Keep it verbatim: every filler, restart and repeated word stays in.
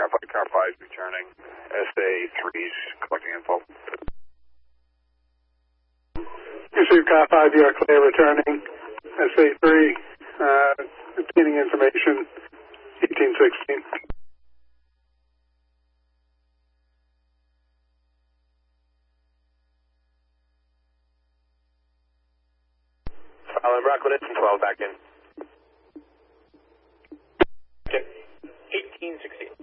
Car five, Car five returning. S A three's collecting info. Receive Car five, you are clear returning. S A three, uh, obtaining information, eighteen sixteen. Island Brooklyn, it's twelve back in. Okay. eighteen sixteen.